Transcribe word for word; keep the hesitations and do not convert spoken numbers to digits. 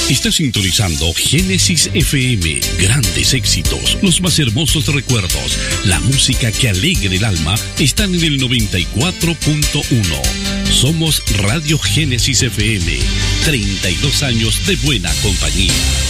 Está sintonizando Génesis F M. Grandes éxitos, los más hermosos recuerdos, la música que alegra el alma están en el noventa y cuatro punto uno. Somos Radio Génesis F M. treinta y dos años de buena compañía.